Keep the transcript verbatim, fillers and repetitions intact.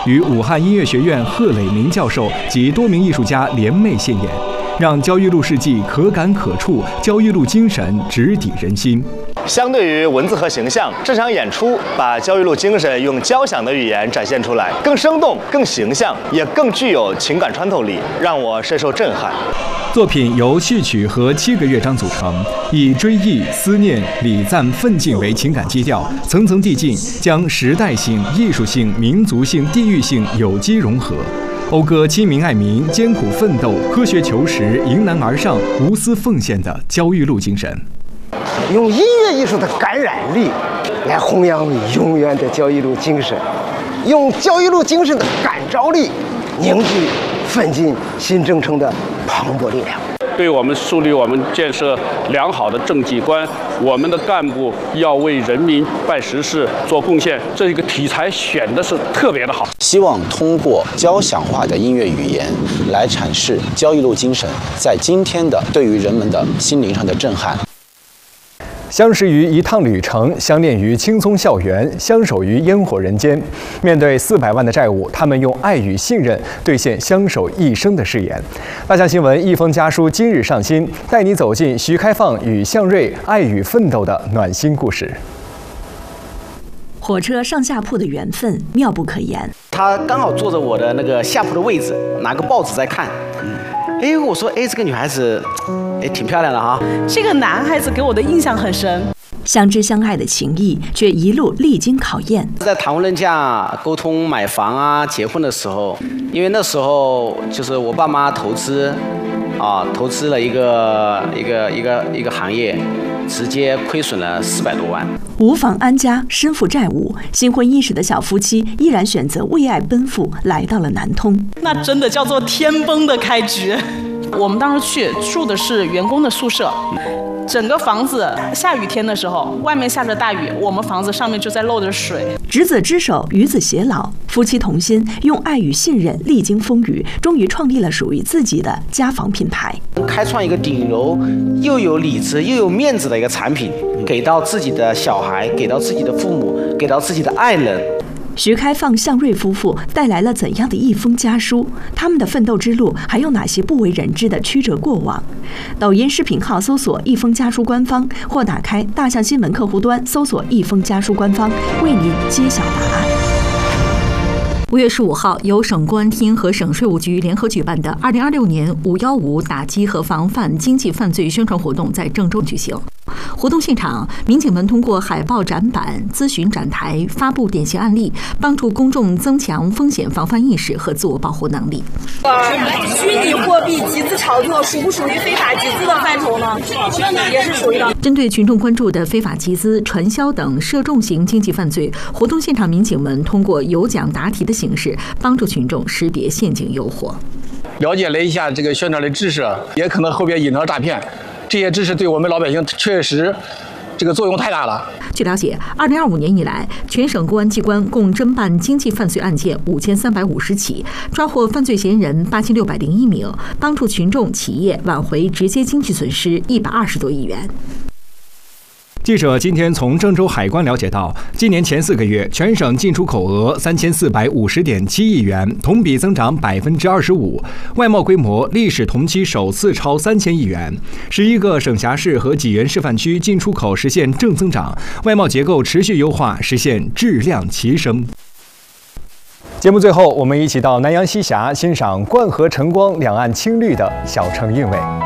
与武汉音乐学院贺磊明教授及多名艺术家联袂献演，让焦裕禄事迹可感可触，焦裕禄精神直抵人心。相对于文字和形象，这场演出把焦裕禄精神用交响的语言展现出来，更生动、更形象，也更具有情感穿透力，让我深受震撼。作品由序曲和七个乐章组成，以追忆、思念、礼赞、奋进为情感基调，层层递进，将时代性、艺术性、民族性、地域性有机融合，讴歌亲民爱民、艰苦奋斗、科学求实、迎难而上、无私奉献的焦裕禄精神。 用音乐艺术的感染力来弘扬你永远的焦裕禄精神，用焦裕禄精神的感召力凝聚奋进新征程的磅礴力量。 对我们树立我们建设良好的政绩观，我们的干部要为人民办实事做贡献，这个题材选的是特别的好。 希望通过交响化的音乐语言来阐释焦裕禄精神在今天的对于人们的心灵上的震撼。 相识于一趟旅程，相恋于青葱校园，相守于烟火人间。面对四百万的债务，他们用爱与信任兑现相守一生的誓言。大象新闻一封家书今日上新，带你走进徐开放与向瑞爱与奋斗的暖心故事。 火车上下铺的缘分妙不可言。 他刚好坐着我的那个下铺的位置，拿个报纸在看。哎，我说，哎，这个女孩子，哎，挺漂亮的哈。 这个男孩子给我的印象很深。 相知相爱的情谊，却一路历经考验。 在谈婚论嫁、沟通买房啊、结婚的时候，因为那时候就是我爸妈投资，啊，投资了一个一个一个一个行业，直接亏损了四百多万。 无房安家，身负债务，新婚伊始的小夫妻依然选择为爱奔赴，来到了南通。 那真的叫做天崩的开局。我们当时去住的是员工的宿舍，整个房子下雨天的时候，外面下着大雨，我们房子上面就在漏着水。 执子之手，与子偕老，夫妻同心，用爱与信任历经风雨，终于创立了属于自己的家纺品牌。 开创一个顶楼又有里子又有面子的一个产品，给到自己的小孩，给到自己的父母，给到自己的爱人。 徐开放、向瑞夫妇带来了怎样的一封家书？他们的奋斗之路还有哪些不为人知的曲折过往？抖音视频号搜索“一封家书官方”，或打开大象新闻客户端搜索“一封家书官方”，为您揭晓答案。 五月十五号，由省公安厅和省税务局联合举办的二零二六年“五一五”打击和防范经济犯罪宣传活动在郑州举行。活动现场，民警们通过海报展板、咨询展台、发布典型案例，帮助公众增强风险防范意识和自我保护能力。 虚拟货币集资炒作属不属于非法集资的范畴呢？也是属于的。 针对群众关注的非法集资、传销等涉众型经济犯罪，活动现场民警们通过有奖答题的形式，帮助群众识别陷阱诱惑。 了解了一下这个宣传的知识，也可能后边引到诈骗。这些知识对我们老百姓确实这个作用太大了。 据了解，二零二五年以来，全省公安机关共侦办经济犯罪案件五千三百五十起，抓获犯罪嫌疑人八千六百零一名，帮助群众企业挽回直接经济损失一百二十多亿元。 记者今天从郑州海关了解到，今年前四个月，全省进出口额三千四百五十点七亿元，同比增长百分之二十五，外贸规模历史同期首次超三千亿元。十一个省辖市和济源示范区进出口实现正增长，外贸结构持续优化，实现质量齐升。节目最后，我们一起到南阳西峡欣赏“冠河晨光，两岸青绿”的小城韵味。